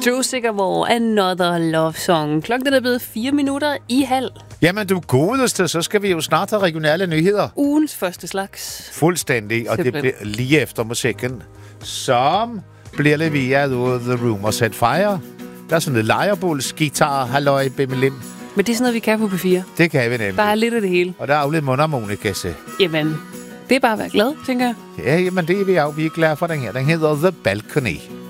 Joe Sikkerborg, Another Love Song. Klokken er blevet 4:04. Jamen du godeste, så skal vi jo snart have regionale nyheder. Ugens første slags. Fuldstændig, og det bliver lige efter musikken, som bliver leveret ud af The Room og Set Fire. Der er sådan noget lejerbåls, guitar, halløj, bimmelim. Men det er sådan noget, vi kan på P4. Det kan vi nemlig. Der er lidt af det hele. Og der er jo lidt mundharmonika. Jamen, det er bare at være glad, tænker jeg. Ja, jamen det er vi jo. Vi er glade for den her. Den hedder The Balcony.